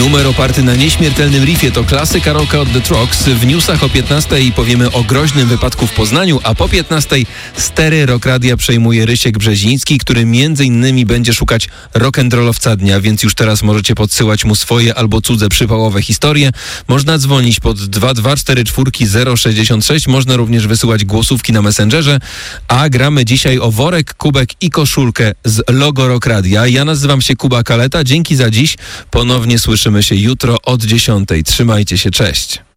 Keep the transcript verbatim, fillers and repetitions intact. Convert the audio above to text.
Numer oparty na nieśmiertelnym riffie to klasyka rocka od The Trogs. W newsach o piętnastej powiemy o groźnym wypadku w Poznaniu, a po piętnastej stery Rock Radia przejmuje Rysiek Brzeziński, który między innymi będzie szukać rock'n'rollowca dnia, więc już teraz możecie podsyłać mu swoje albo cudze przypałowe historie. Można dzwonić pod dwa dwa cztery cztery zero sześćdziesiąt sześć, można również wysyłać głosówki na Messengerze, a gramy dzisiaj o worek, kubek i koszulkę z logo Rock Radia. Ja nazywam się Kuba Kaleta, dzięki za dziś. Ponownie słyszymy się jutro od dziesiątej. Trzymajcie się, cześć.